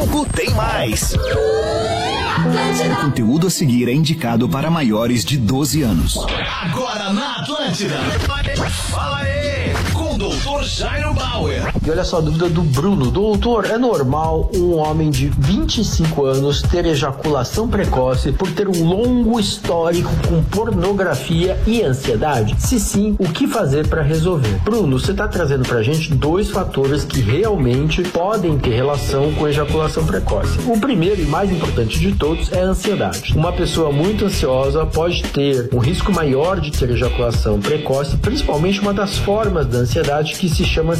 Tem mais. O conteúdo a seguir é indicado para maiores de 12 anos. Agora na Atlântida. Fala aí, com o Dr. Jairo Bauer. E olha só a dúvida do Bruno. Doutor, é normal um homem de 25 anos ter ejaculação precoce por ter um longo histórico com pornografia e ansiedade? Se sim, o que fazer para resolver? Bruno, você está trazendo pra gente dois fatores que realmente podem ter relação com ejaculação precoce. O primeiro e mais importante de todos é a ansiedade. Uma pessoa muito ansiosa pode ter um risco maior de ter ejaculação precoce, principalmente uma das formas da ansiedade que se chama